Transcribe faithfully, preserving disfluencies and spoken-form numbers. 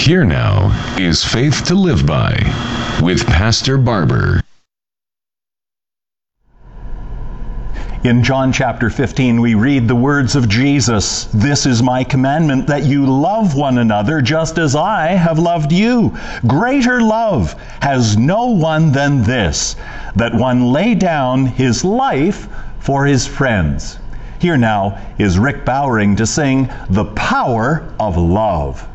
Here now is Faith to Live By with Pastor Barber. In John chapter fifteen, we read the words of Jesus, "This is my commandment, that you love one another just as I have loved you. Greater love has no one than this, that one lay down his life for his friends." Here now is Rick Bowering to sing "The Power of Love."